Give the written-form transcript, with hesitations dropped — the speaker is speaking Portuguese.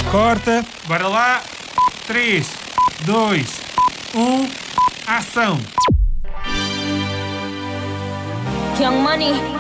Corta, bora lá. 3, 2, 1, ação. Young Money.